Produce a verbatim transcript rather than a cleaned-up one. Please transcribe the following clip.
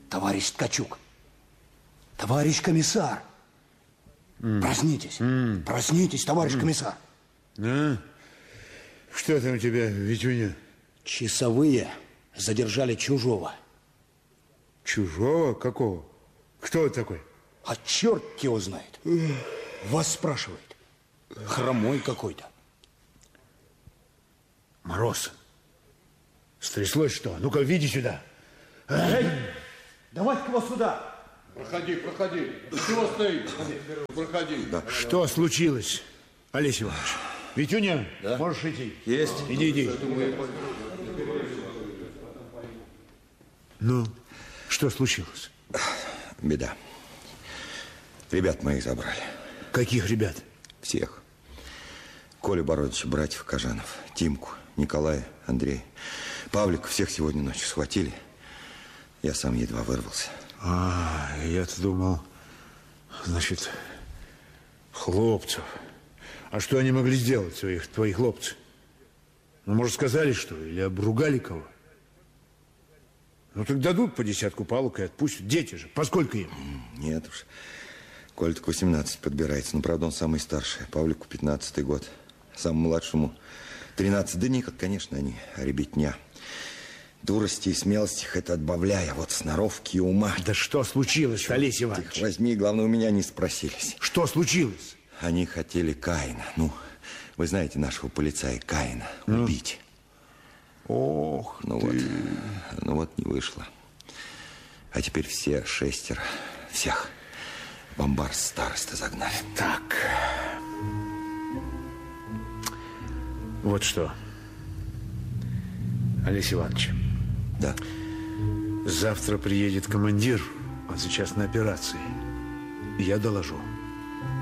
Товарищ Ткачук, товарищ комиссар, mm. проснитесь, mm. проснитесь, товарищ mm. комиссар. А? Что там у тебя, Витюня? Часовые задержали чужого. Чужого? Какого? Кто это такой? А черт его знает. Вас спрашивает. Хромой какой-то. Мороз. Стряслось что? Ну-ка, веди сюда. Эй, давай-ка его сюда. Проходи, проходи. Чего стоишь? Проходи. Да. Что случилось, Олесь Иванович? Витюня, да? Можешь идти? Есть. Иди, иди. Ну, что случилось? Беда. Ребят моих забрали. Каких ребят? Всех. Колю Бородича, братьев Кожанов, Тимку, Николая, Андрея, Павлика. Всех сегодня ночью схватили. Я сам едва вырвался. А, я-то думал, значит, хлопцев. А что они могли сделать, своих, твои хлопцы? Ну, может, сказали что? Или обругали кого? Ну, так дадут по десятку палок и отпустят. Дети же, поскольку им? Нет уж. Коль так восемнадцать подбирается. Ну, правда, он самый старший. Павлику пятнадцатый год. Самому младшему тринадцать. Да никак, конечно, они ребятня. Дурости и смелости их это отбавляя. Вот сноровки и ума. Да что случилось, Олесь Иванович? Их возьми, главное, у меня не спросились. Что случилось? Они хотели Каина. Ну, вы знаете нашего полицая Каина. Ну? Убить. Ох ну ты. Вот, ну вот не вышло. А теперь все шестеро, всех в амбар староста загнали. Так. Вот что. Олесь Иванович. Да. Завтра приедет командир. Он сейчас на операции. Я доложу.